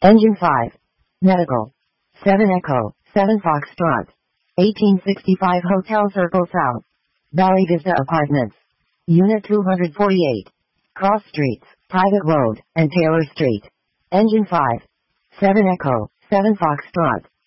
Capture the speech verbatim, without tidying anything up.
Engine five. Medical. seven Echo, seven Foxtrot. eighteen sixty-five Hotel Circle South. Valley Vista Apartments. Unit two forty-eight. Cross Streets, Private Road, and Taylor Street. Engine five. seven Echo, seven Foxtrot.